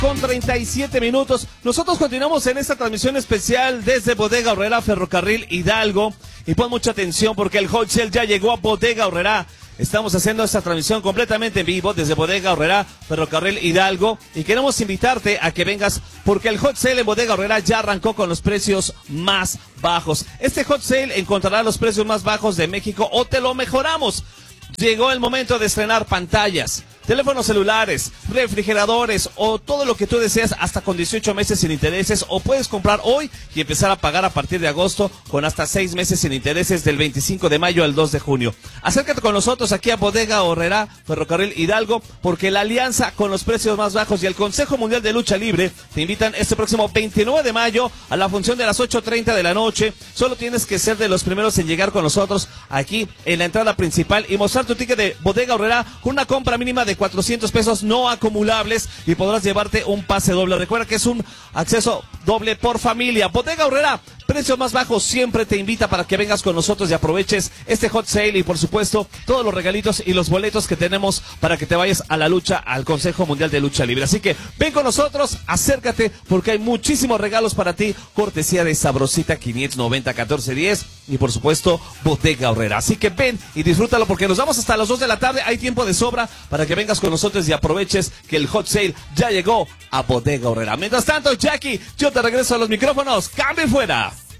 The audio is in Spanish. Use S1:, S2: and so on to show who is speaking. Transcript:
S1: 9:37. Nosotros continuamos en esta transmisión especial desde Bodega Aurrerá, Ferrocarril Hidalgo. Y pon mucha atención porque el Hot Sale ya llegó a Bodega Aurrerá. Estamos haciendo esta transmisión completamente en vivo desde Bodega Aurrerá, Ferrocarril Hidalgo. Y queremos invitarte a que vengas porque el Hot Sale en Bodega Aurrerá ya arrancó con los precios más bajos. Este Hot Sale encontrará los precios más bajos de México o te lo mejoramos. Llegó el momento de estrenar pantallas, teléfonos celulares, refrigeradores o todo lo que tú deseas hasta con 18 meses sin intereses, o puedes comprar hoy y empezar a pagar a partir de agosto con hasta 6 meses sin intereses del 25 de mayo al 2 de junio. Acércate con nosotros aquí a Bodega Aurrerá, Ferrocarril Hidalgo, porque la alianza con los precios más bajos y el Consejo Mundial de Lucha Libre te invitan este próximo 29 de mayo a la función de las 8:30 de la noche. Solo tienes que ser de los primeros en llegar con nosotros aquí en la entrada principal y mostrar tu ticket de Bodega Aurrerá con una compra mínima de 400 pesos no acumulables y podrás llevarte un pase doble. Recuerda que es un acceso doble por familia. Bodega Aurrerá, precios más bajos, siempre te invita para que vengas con nosotros y aproveches este Hot Sale y por supuesto todos los regalitos y los boletos que tenemos para que te vayas a la lucha al Consejo Mundial de Lucha Libre. Así que ven con nosotros, acércate porque hay muchísimos regalos para ti, cortesía de Sabrosita 590-1410 y por supuesto Bodega Aurrerá. Así que ven y disfrútalo porque nos vamos hasta las 2 de la tarde, hay tiempo de sobra para que vengas con nosotros y aproveches que el Hot Sale ya llegó a Bodega Aurrerá. Mientras tanto, Jackie, yo te regreso a los micrófonos. ¡Cambio fuera!